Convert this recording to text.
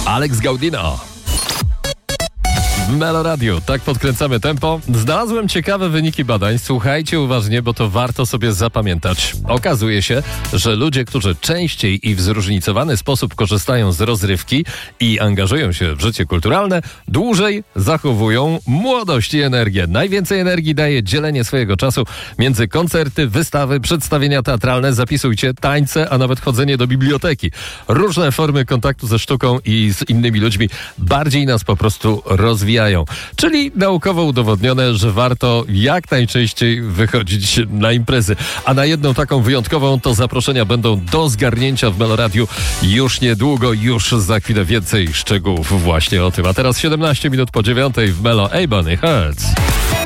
Alex Gaudino. W Melo Radio, tak podkręcamy tempo. Znalazłem ciekawe wyniki badań. Słuchajcie uważnie, bo to warto sobie zapamiętać. Okazuje się, że ludzie, którzy częściej i w zróżnicowany sposób korzystają z rozrywki i angażują się w życie kulturalne, dłużej zachowują młodość i energię. Najwięcej energii daje dzielenie swojego czasu między koncerty, wystawy, przedstawienia teatralne, zapisujcie, tańce, a nawet chodzenie do biblioteki. Różne formy kontaktu ze sztuką i z innymi ludźmi bardziej nas po prostu rozwijają. Czyli naukowo udowodnione, że warto jak najczęściej wychodzić na imprezy. A na jedną taką wyjątkową to zaproszenia będą do zgarnięcia w Melo Radiu już niedługo, już za chwilę więcej szczegółów właśnie o tym. A teraz 17 minut po 9 w Melo, Ebony Hearts.